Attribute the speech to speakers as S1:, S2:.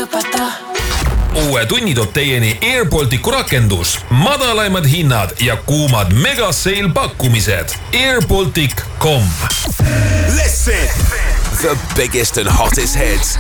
S1: Uue tunni toob teieni AirBalticu rakendus, madalaimad hinnad ja kuumad megaseil pakkumised. AirBaltic.com.
S2: Listen! The biggest and hottest hits